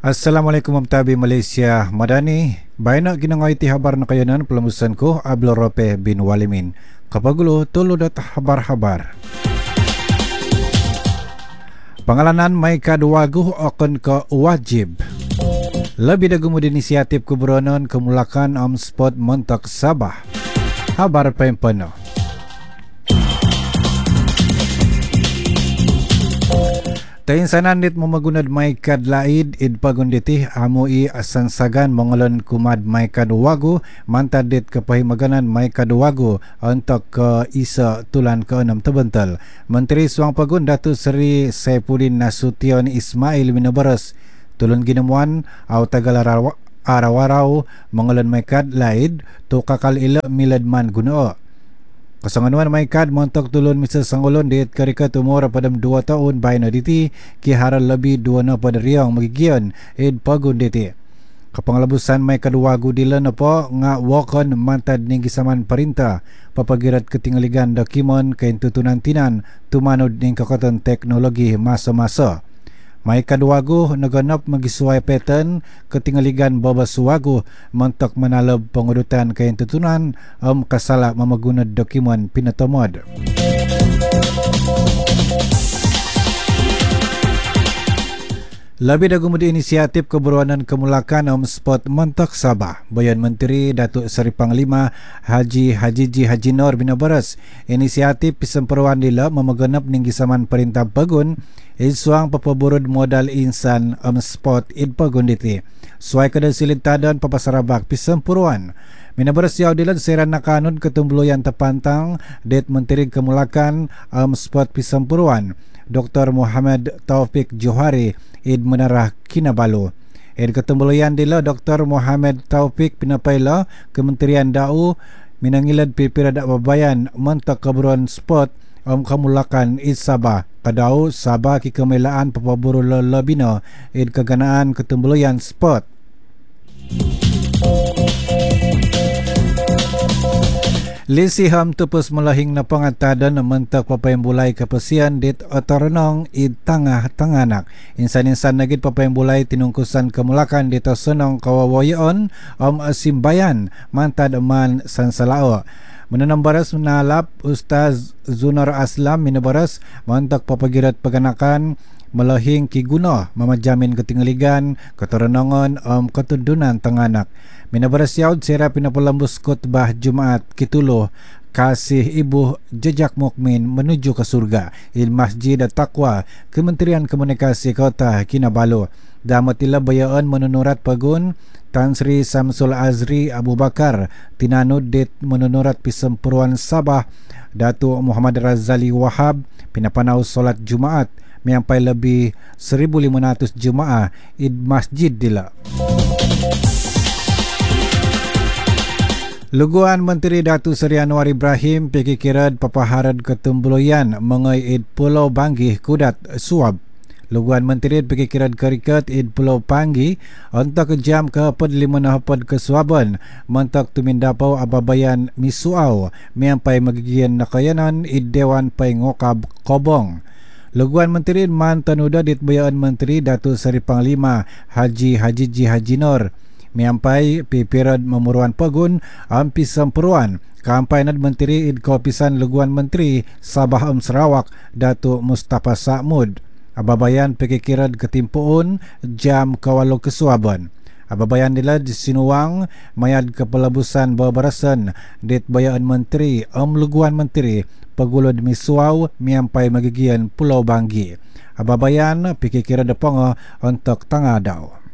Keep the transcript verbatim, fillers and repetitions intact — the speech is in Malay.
Assalamualaikum Mtabi Malaysia Madani. Baina ginangoy ti habar na kayanan pelamusan ko Abdul Rope bin Walimin. Kapagulo tulo dat habar-habar. Pangalanan may kaduwago akan ka wajib. Lebih dagu mudi inisiatif Gubernur Kemulakan Om Spot Montak Sabah. Habar pempeno. Tayin sanandit mo magunad may kadlaid id pagunditi amui asansagan mongolon kumad may kaduwago mantadit kapahimaganan may kaduwago untuk ke isa tulan ke enam tebental. Menteri Suang Pagun Datu Seri Saipudin Nasution Ismail Minabaras tulun ginemuan au tagal arawarau mongolon may kadlaid tu kakal ila miladman gunoo. Kasanganuan may kad montok tulun Mister Sangolon diet karika tumora padam dua tahun bayan diti ki haral lebih dua na pada riang magigian id pagun diti. Kapanglabusan may kaduwago dila na po nga wakon mantad ning gisaman parinta papagirat ketinggaligan dokumen kain tutunan tinan tumanod ning kakatan teknologi masa-masa. May kaduwago naganap magisuay peten ketinggaligan babasuwago mantak manalab pengurutan kain tutunan am kasala mamagunad dokumen pinatamad. Lebih dagu mudi inisiatif Keberwanan Kemulakan Om Spot Montak Sabah. Bayan Menteri Datuk Seri Panglima Haji Hajiji Haji Nur Binabaras. Inisiatif pisemperuan dila memaganap ning gisaman perintah Pagun isuang papaburud modal insan Om Spot id Pagun diti. Suai kada silintadan papasarabak pisemperuan. Minabaras yaw dilan seran nakanun ketumbloyan tepantang det Menteri Kemulakan Om Spot pisemperuan. Doktor Muhammad Taufik Johari id menarah Kinabalu. Id ketumbulayan dila Doktor Muhammad Taufik pinapayla Kementerian Dau minangilad pipirada babayan mentak keberuan spot Om Kemulakan id Sabah. Kadau Sabah ki kemelaan papaburu lelabina id keganaan ketumbulayan spot. Lisiham tupus melahing na pangatadan na mentak papayambulay kapasian dit otoronong id tangah tanganak. Insan-insan nagid papayambulay tinungkusan Kemulakan dito sunong kawawayon om asimbayan mantad man sansalao. Menanambaras menalap Ustaz Zunar Aslam minabaras mantak papagirat paganakan melahing kiguno mamajamin ketinggaligan ketoronongon om ketundunan tanganak. Minabaras yaud sira pinapalambus khutbah Jumaat kitulo kasih ibu jejak mukmin menuju ke surga il Masjid At-Taqwa Kementerian Komunikasi Kota Kinabalu. Damatila bayaan menunurat Pagun Tan Sri Samsul Azri Abu Bakar tinanud dit menunurat pisemperuan Sabah Datuk Muhammad Razali Wahab pinapanaw solat Jumaat menyampai lebih seribu lima ratus jemaah id masjid dila. Luguan Menteri Datu Seri Anwar Ibrahim pikikirad papaharad ketumbloyan mengai id Pulau Banggih Kudat Suab. Luguan Menteri pikikirad karikat id Pulau Panggi untuk jam ke lima nahapad kesuaban mentak tumindapau ababayan misuaw menyampai magigian nakayanan id Dewan Paingokab Kobong. Luguan Menteri mantanuda dit bayaan Menteri Datuk Seri Panglima Haji Hajiji Haji Nur menyampai pipirad memuruan Pagun ampi semperuan kampainad Menteri id Kopisan Luguan Menteri Sabah Om Sarawak Datuk Mustafa Sa'mud. Ababayan pikikirad ketimpuun jam kawalo kesuaban. Ababayan nila disinuang mayad kepelabusan babarasan dit bayaan Menteri Om Luguan Menteri pagulod misuaw miampai magigian Pulau Banggi. Ababayan pikikirad pongo untuk tangadaw.